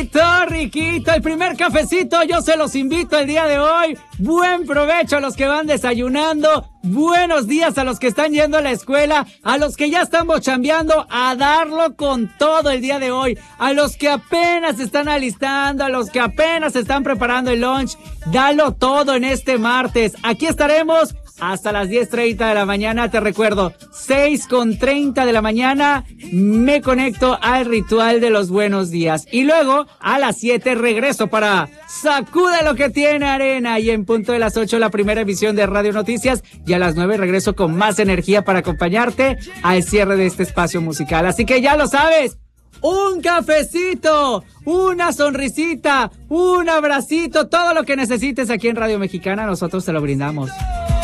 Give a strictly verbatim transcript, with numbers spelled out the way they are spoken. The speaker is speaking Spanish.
Riquito, riquito, el primer cafecito yo se los invito el día de hoy. Buen provecho a los que van desayunando. Buenos días a los que están yendo a la escuela, a los que ya estamos chambeando, a darlo con todo el día de hoy, a los que apenas se están alistando, a los que apenas se están preparando el lunch, dalo todo en este martes. Aquí estaremos hasta las diez treinta de la mañana, te recuerdo, seis con treinta de la mañana, me conecto al ritual de los buenos días. Y luego, a las siete regreso para Sacude lo que tiene arena. Y en punto de las ocho, la primera emisión de Radio Noticias. Y a las nueve regreso con más energía para acompañarte al cierre de este espacio musical. Así que ya lo sabes. Un cafecito, una sonrisita, un abracito, todo lo que necesites aquí en Radio Mexicana, nosotros te lo brindamos.